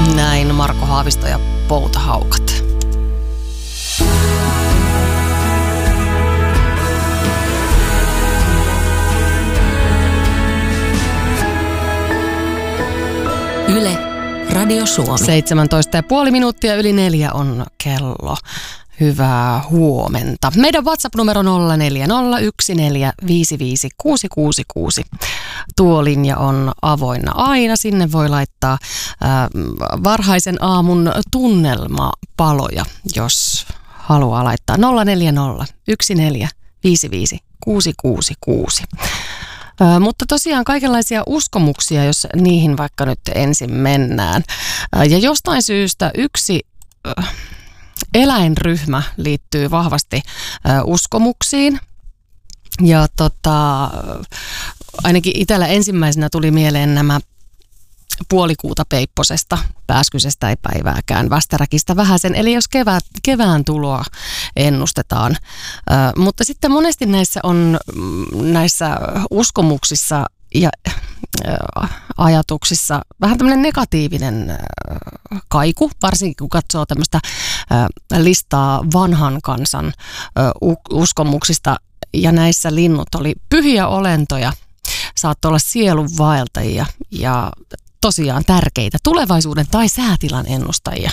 Näin Marko Haavisto ja Poutahaukat. Yle, Radio Suomi. 17,5 minuuttia yli 4 on kello. Hyvää huomenta. Meidän WhatsApp-numero 0401455666. Tuo linja on avoinna aina. Sinne voi laittaa varhaisen aamun tunnelmapaloja, jos haluaa laittaa 0401455666. Mutta tosiaan kaikenlaisia uskomuksia, jos niihin vaikka nyt ensin mennään. Ja jostain syystä yksi eläinryhmä liittyy vahvasti uskomuksiin. Ja ainakin itsellä ensimmäisenä tuli mieleen nämä puolikuuta peipposesta, pääskysestä ei päivääkään, västäräkistä vähäsen. Eli jos kevään tuloa ennustetaan. Mutta sitten monesti näissä uskomuksissa ja ajatuksissa vähän tämmöinen negatiivinen kaiku, varsinkin kun katsoo tämmöistä listaa vanhan kansan uskomuksista. Ja näissä linnut oli pyhiä olentoja, saattoi olla sielunvaeltajia ja tosiaan tärkeitä tulevaisuuden tai säätilan ennustajia.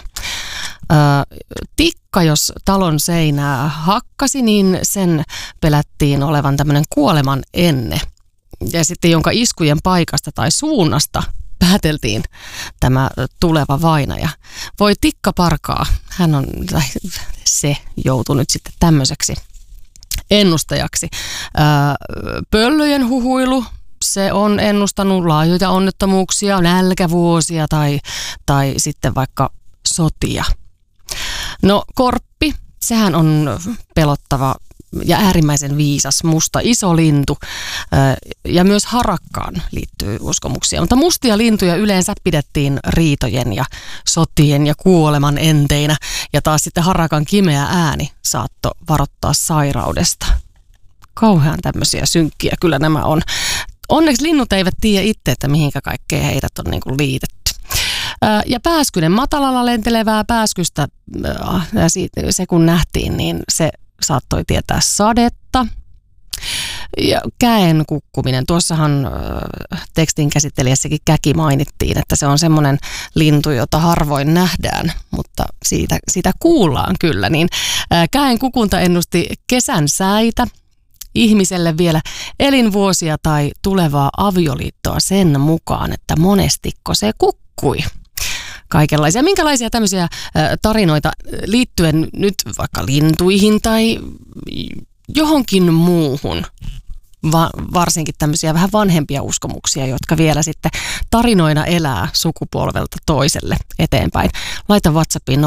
Tikka, jos talon seinää hakkasi, niin sen pelättiin olevan tämmöinen kuoleman enne. Ja sitten jonka iskujen paikasta tai suunnasta pääteltiin tämä tuleva vainaja. Voi tikka parkaa, se joutui nyt sitten tämmöiseksi ennustajaksi. Pöllöjen huhuilu, se on ennustanut laajoja onnettomuuksia, nälkävuosia tai sitten vaikka sotia. No korppi, sehän on pelottava ja äärimmäisen viisas musta iso lintu, ja myös harakkaan liittyy uskomuksia. Mutta mustia lintuja yleensä pidettiin riitojen ja sotien ja kuoleman enteinä, ja taas sitten harakan kimeä ääni saattoi varoittaa sairaudesta. Kauhean tämmöisiä synkkiä kyllä nämä on. Onneksi linnut eivät tiedä itse, että mihinkä kaikkea heidät on niin kuin liitetty. Ja pääskynen, matalalla lentelevää pääskystä, se kun nähtiin, niin se saattoi tietää sadetta. Ja käen kukkuminen. Tuossahan tekstin käsittelijässäkin käki mainittiin, että se on semmoinen lintu, jota harvoin nähdään, mutta siitä kuullaan kyllä. Niin käen kukunta ennusti kesän säitä, ihmiselle vielä elinvuosia tai tulevaa avioliittoa sen mukaan, että monestiko se kukkui. Kaikenlaisia. Minkälaisia tämmöisiä tarinoita liittyen nyt vaikka lintuihin tai johonkin muuhun, varsinkin tämmöisiä vähän vanhempia uskomuksia, jotka vielä sitten tarinoina elää sukupolvelta toiselle eteenpäin. Laita WhatsAppiin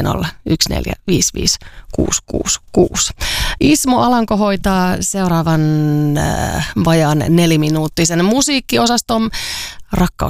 0401455666. Ismo Alanko hoitaa seuraavan vajaan 4-minuuttisen musiikkiosaston. Rakkaus